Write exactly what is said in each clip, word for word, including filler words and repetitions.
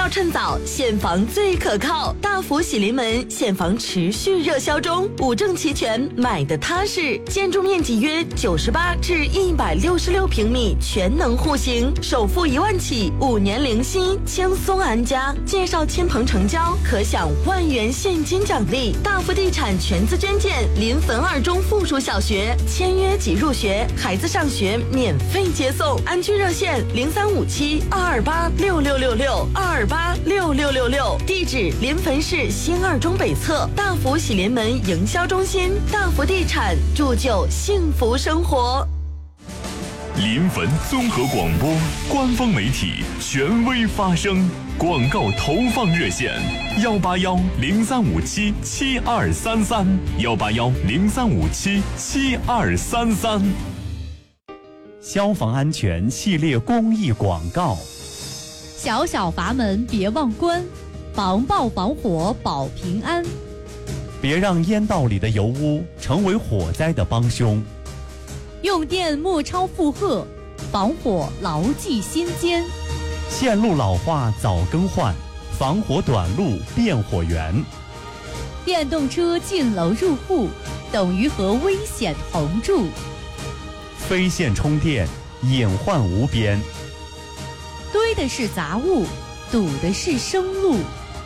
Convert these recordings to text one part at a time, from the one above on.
要趁早，现房最可靠。大福喜临门，现房持续热销中，五证齐全，买的踏实。建筑面积约九十八至一百六十六平米，全能户型，首付一万起，五年零息，轻松安家。介绍亲朋成交，可享万元现金奖励。大福地产全资捐建临汾二中附属小学，签约即入学，孩子上学免费接送。安居热线零三五七二二八六六六六二二八六六六六，地址临汾市新二中北侧大福喜临门营销中心。大福地产，铸就幸福生活。 临汾综合广播官方媒体，权威发声。广告投放热线：幺八幺零三五七七二三三，幺八幺零三五七七二三三。 消防安全系列公益广告。 小小阀门别忘关，防爆防火保平安。 别让烟道里的油污成为火灾的帮凶。 用电莫超负荷，防火牢记心间。 线路老化早更换，防火短路变火源。 电动车进楼入户，等于和危险同住。 非线充电，隐患无边。 堆的是杂物，堵的是生路。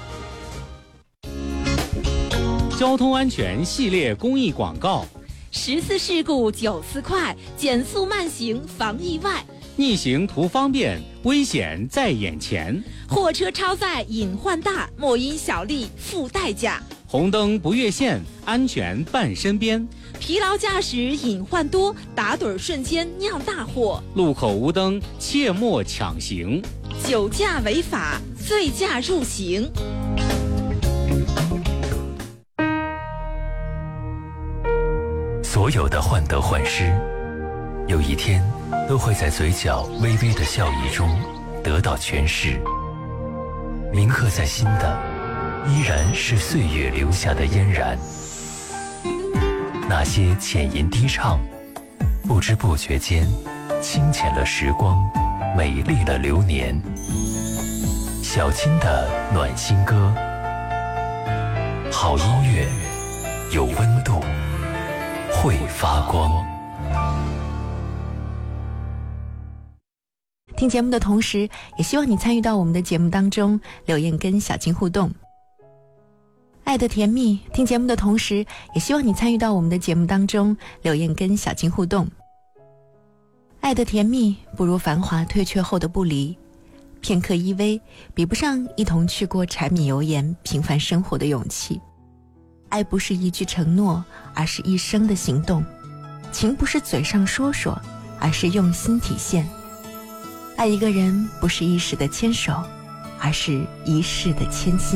交通安全系列公益广告： 十次事故九次快，减速慢行防意外。 逆行图方便，危险在眼前。 货车超载隐患大，莫因小利付代价。 红灯不越线，安全伴身边。 疲劳驾驶隐患多，打盹瞬间酿大祸。 路口无灯，切莫抢行。 酒驾违法，醉驾入刑。 所有的患得患失，有一天都会在嘴角微微的笑意中得到诠释。铭刻在心的，依然是岁月留下的嫣然。那些浅吟低唱，不知不觉间清浅了时光，美丽了流年。小青的暖心歌，好音乐，有温度，会发光。 听节目的同时，也希望你参与到我们的节目当中，留言跟小金互动。爱的甜蜜，听节目的同时，也希望你参与到我们的节目当中，留言跟小金互动。爱的甜蜜，不如繁华退却后的不离。片刻依偎，比不上一同去过柴米油盐平凡生活的勇气。爱不是一句承诺，而是一生的行动。情不是嘴上说说，而是用心体现。爱一个人不是一时的牵手，而是一世的牵心。